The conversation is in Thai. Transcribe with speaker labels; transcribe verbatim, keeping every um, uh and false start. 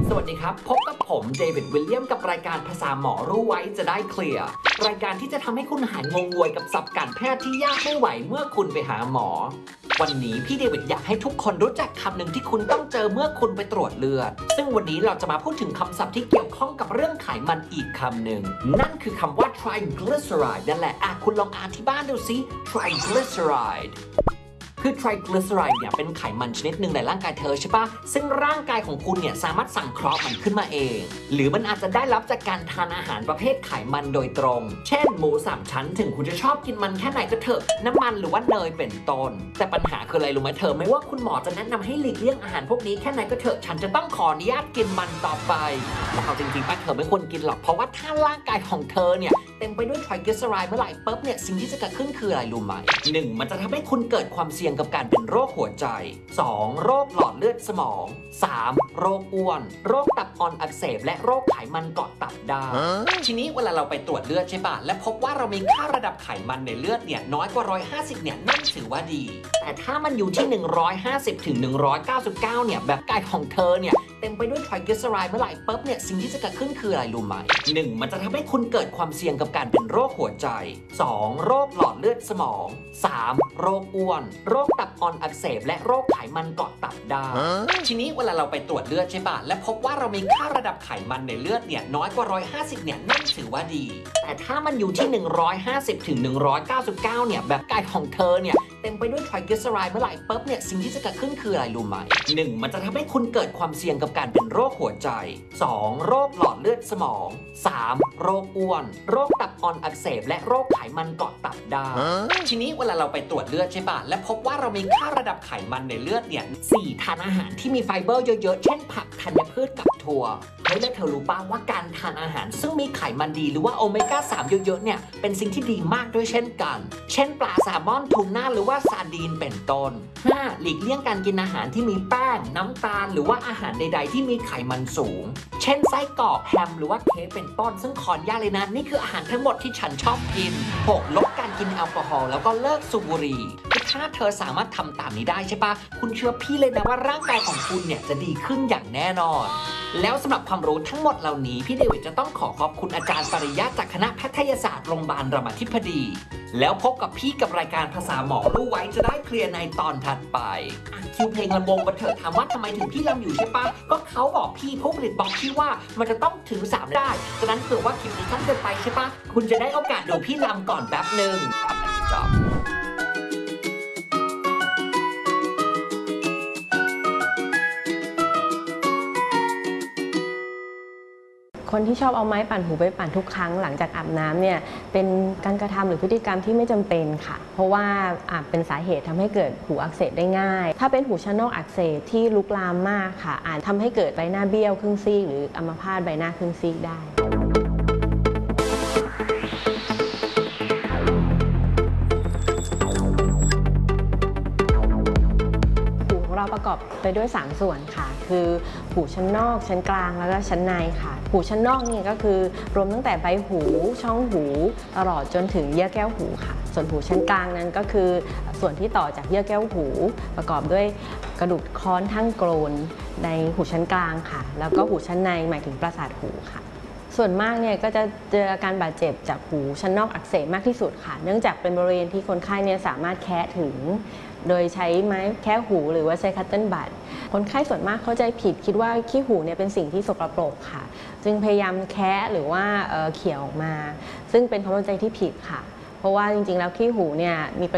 Speaker 1: สวัสดีครับพบกับผมเดวิดวิลเลียมกับรายการภาษาหมอรู้ไว้จะได้เคลียร์รายการที่จะทำให้คุณหายงงงวยกับศัพท์การแพทย์ที่ยากไม่ไหวเมื่อคุณไปหาหมอวันนี้พี่เดวิดอยากให้ทุกคนรู้จักคำหนึ่งที่คุณต้องเจอเมื่อคุณไปตรวจเลือดซึ่งวันนี้เราจะมาพูดถึงคำศัพท์ที่เกี่ยวข้องกับเรื่องไขมันอีกคำหนึ่งนั่นคือคำว่า triglyceride นั่นแหละอ่ะคุณลองอ่านที่บ้านดูสิ triglycerideคือ triglyceride เนี่ยเป็นไขมันชนิดหนึ่งในร่างกายเธอใช่ปะซึ่งร่างกายของคุณเนี่ยสามารถสั่งเคราะห์มันขึ้นมาเองหรือมันอาจจะได้รับจากการทานอาหารประเภทไขมันโดยตรงเช่นหมูสามชั้นถึงคุณจะชอบกินมันแค่ไหนก็เถอะน้ำมันหรือว่าเนยเป็นต้นแต่ปัญหาคืออะไรรู้ไหมเธอไม่ว่าคุณหมอจะแนะนำให้หลีกเลี่ยงอาหารพวกนี้แค่ไหนก็เถอะฉันจะต้องขออนุญาตกินมันต่อไปแต่เอาจริงๆป้าเธอไม่ควรกินหรอกเพราะว่าถ้าร่างกายของเธอเนี่ยเต็มไปด้วย triglyceride เมื่อไหร่ปุ๊บเนี่ยสิ่งที่จะเกิดขึ้นคืออะไรรู้ไหมหนึ่งมันจะทำให้คุณเกิดความเสี่ยงกับการเป็นโรคหัวใจ สอง โรคหลอดเลือดสมอง สาม โรคอ้วนโรคตับอ่อนอักเสบและโรคไขมันเกาะตับได้ทีนี้เวลาเราไปตรวจเลือดใช่ปะและพบว่าเรามีค่าระดับไขมันในเลือดเนี่ยน้อยกว่าหนึ่งร้อยห้าสิบเนี่ยนั่นถือว่าดีแต่ถ้ามันอยู่ที่หนึ่งร้อยห้าสิบถึงหนึ่งร้อยเก้าสิบเก้าเนี่ยแบบกายของเธอเนี่ยเต็มไปด้วย triglyceride เมื่อไหร่ปุ๊บเนี่ยสิ่งที่จะเกิดขึ้นคืออะไรรู้ไหมหนึ่งมันจะทำให้คุณเกิดความเสี่ยงกับการเป็นโรคหัวใจ สอง โรคหลอดเลือดสมอง สาม โรคอ้วนโรคตับอ่อนอักเสบและโรคไขมันเกาะตับได้ทีนี้เวลาเราไปตรวจเลือดใช่ปะและพบว่าเรามีค่าระดับไขมันในเลือดเนี่ยน้อยกว่าหนึ่งร้อยห้าสิบเนี่ยนั่นถือว่าดีแต่ถ้ามันอยู่ที่หนึ่งร้อยห้าสิบถึงหนึ่งร้อยเก้าสิบเก้าเนี่ยแบบกายของเธอเนี่ยเต็มไปด้วย triglyceride เมื่อไหร่ปุ๊บเนี่ยสิ่งที่จะเกิดขึ้นคืออะไรรู้ไหมหนึ่งมันจะทำให้คุณเกิดความเสี่ยงกับการเป็นโรคหัวใจ สอง โรคหลอดเลือดสมอง สาม โรคอ้วนโรคตับอ่อนอักเสบและโรคไขมันเกาะตับได้ทีนี้เวลาเราไปตรวจเลือดใช่ปะและพบว่าเรามีค่าระดับไขมันในเลือดเนี่ยสี่ทานอาหารที่มีไฟเบอร์เยอะๆเช่นผักธัญพืชกับถั่วเฮ้ยแล้วเธอรู้ป่ะว่าการทานอาหารซึ่งมีไขมันดีหรือว่าโอเมก้าสามเยอะๆเนี่ยเป็นสิ่งที่ดีมากด้วยเช่นกันเช่นปลาแซลมอนทูน่าหรือว่าซาร์ดีนเป็นต้น ห้า หลีกเลี่ยงการกินอาหารที่มีแป้งน้ำตาลหรือว่าอาหารใดๆที่มีไขมันสูงเช่นไส้กรอกแฮมหรือว่าเค้กเป็นต้นซึ่งขออนุญาตเลยนะนี่คืออาหารทั้งหมดที่ฉันชอบกิน หก ลดการกินแอลกอฮอล์แล้วก็เลิกสูบบุหรี่ถ้าเธอสามารถทำตามนี้ได้ใช่ปะคุณเชื่อพี่เลยนะว่าร่างกายของคุณเนี่ยจะดีขึ้นอย่างแน่นอนแล้วสำหรับความรู้ทั้งหมดเหล่านี้พี่เดวิดจะต้องขอขอบคุณอาจารย์ปริยัติจากคณะแพทยศาสตร์โรงพยาบาลรามาธิบดีแล้วพบกับพี่กับรายการภาษาหมอรู้ไว้จะได้เคลียร์ในตอนถัดไปคิวเพลงลำวงบันเทิงถามว่าทำไมถึงพี่ลำอยู่ใช่ปะก็เขาบอกพี่ผู้ผลิตบอกพี่ว่ามันจะต้องถึงสามได้ฉะนั้นเผื่อว่าคลิปนี้สั้นเกินไปใช่ปะคุณจะได้โอกาสดูพี่ลำก่อนแป๊บหนึ่งจบ
Speaker 2: คนที่ชอบเอาไม้ปั่นหูไปปั่นทุกครั้งหลังจากอาบน้ำเนี่ยเป็นการกระทำหรือพฤติกรรมที่ไม่จำเป็นค่ะเพราะว่าอาจเป็นสาเหตุทำให้เกิดหูอักเสบได้ง่ายถ้าเป็นหูชั้นนอกอักเสบที่ลุกลามมากค่ะอาจทำให้เกิดใบหน้าเบี้ยวครึ่งซีกหรืออัมพาตใบหน้าครึ่งซีกได้เราประกอบไปด้วยสามส่วนค่ะคือหูชั้นนอกชั้นกลางแล้วก็ชั้นในค่ะหูชั้นนอกนี่ก็คือรวมตั้งแต่ใบหูช่องหูตลอดจนถึงเยื่อแก้วหูค่ะส่วนหูชั้นกลางนั้นก็คือส่วนที่ต่อจากเยื่อแก้วหูประกอบด้วยกระดูกค้อนทั้งโกรนในหูชั้นกลางค่ะแล้วก็หูชั้นในหมายถึงประสาทหูค่ะส่วนมากเนี่ยก็จะเจออาการบาดเจ็บจากหูชั้นนอกอักเสบมากที่สุดค่ะเนื่องจากเป็นบริเวณที่คนไข้เนี่ยสามารถแคะถึงโดยใช้ไม้แคะหูหรือว่าใช้คัตเติ้ลบัดคนไข้ส่วนมากเข้าใจผิดคิดว่าขี้หูเนี่ยเป็นสิ่งที่สกปรกค่ะจึงพยายามแคะหรือว่าเขี่ยออกมาซึ่งเป็นความเข้าใจที่ผิดค่ะเพราะว่าจริงๆแล้วขี้หูเนี่ยมี